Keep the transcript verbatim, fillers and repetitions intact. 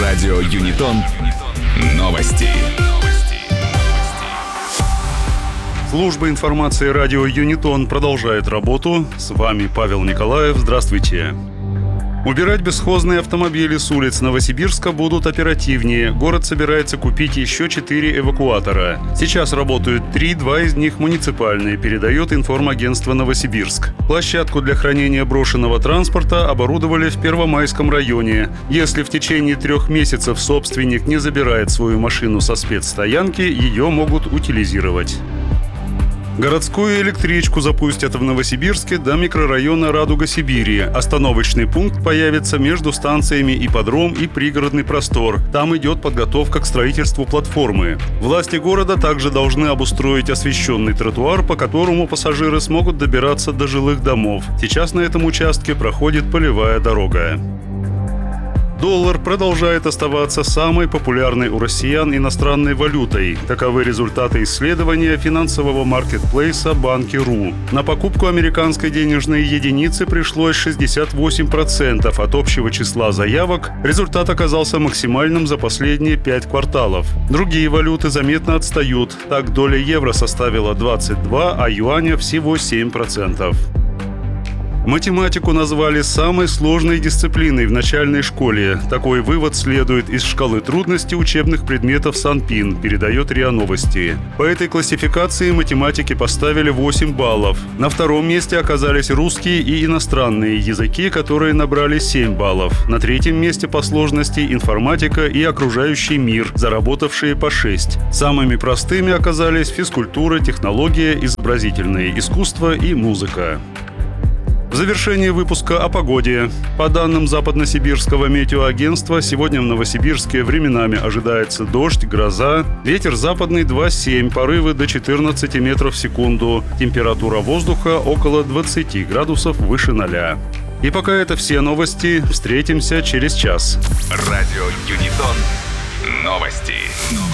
Радио Юнитон. Новости. Служба информации радио Юнитон продолжает работу. С вами Павел Николаев. Здравствуйте. Убирать бесхозные автомобили с улиц Новосибирска будут оперативнее. Город собирается купить еще четыре эвакуатора. Сейчас работают три, два из них муниципальные, передает информагентство «Новосибирск». Площадку для хранения брошенного транспорта оборудовали в Первомайском районе. Если в течение трех месяцев собственник не забирает свою машину со спецстоянки, ее могут утилизировать. Городскую электричку запустят в Новосибирске до микрорайона Радуга-Сибири. Остановочный пункт появится между станциями Ипподром и Пригородный простор. Там идет подготовка к строительству платформы. Власти города также должны обустроить освещенный тротуар, по которому пассажиры смогут добираться до жилых домов. Сейчас на этом участке проходит полевая дорога. Доллар продолжает оставаться самой популярной у россиян иностранной валютой. Таковы результаты исследования финансового маркетплейса Банки.ру. На покупку американской денежной единицы пришлось шестьдесят восемь процентов от общего числа заявок. Результат оказался максимальным за последние пять кварталов. Другие валюты заметно отстают. Так, доля евро составила двадцать два процента, а юаня всего семь процентов. Математику назвали самой сложной дисциплиной в начальной школе. Такой вывод следует из шкалы трудностей учебных предметов Санпин, передает РИА Новости. По этой классификации математики поставили восемь баллов. На втором месте оказались русские и иностранные языки, которые набрали семь баллов. На третьем месте по сложности информатика и окружающий мир, заработавшие по шесть. Самыми простыми оказались физкультура, технология, изобразительное искусство и музыка. В завершении выпуска о погоде. По данным Западносибирского метеоагентства, сегодня в Новосибирске временами ожидается дождь, гроза. Ветер западный два семь, порывы до четырнадцати метров в секунду. Температура воздуха около двадцати градусов выше ноля. И пока это все новости. Встретимся через час. Радио Юнитон. Новости.